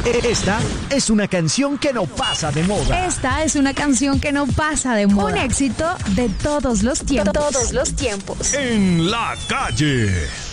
Esta es una canción que no pasa de moda. Esta es una canción que no pasa de moda. Un éxito de todos los tiempos. Todos los tiempos. En la calle.